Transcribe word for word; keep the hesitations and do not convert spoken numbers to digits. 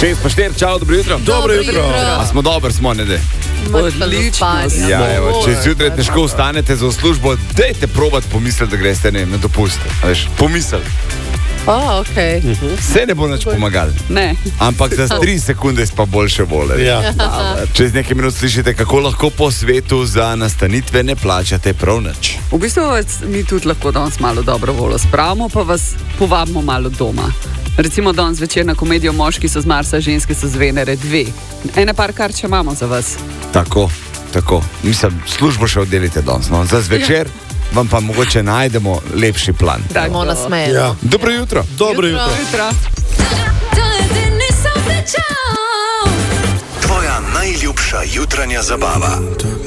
Šest pa štir, čau, dobro jutro. Dobro jutro. A smo dobri, smo, ne de? Odlično. Ja, evo, če zjutraj težko vstanete za službo, dajte probat pomisliti, da greste, ne vem, na dopust. Veš, pomisel. Oh, okay. Vse ne bo nič pomagali. Ne. Ampak za tri sekunde pa boljše vole. Ja. Čez nekaj minut slišite, kako lahko po svetu za nastanitve ne plačate prav nič. V bistvu vas mi tudi lahko danes malo dobro voljo spravimo, pa vas povabimo malo doma. Recimo danes večer na komedijo Moški so z Marsa, ženske so z Venere dve. Ene par kar če imamo za vas. Tako, tako. Mislim, službo še oddelite danes. No. Za zvečer vam pa mogoče najdemo lepši plan. Dajmo na smer. Ja. Dobro jutro. Dobro jutro. Jutro. Tvoja najljubša jutranja zabava.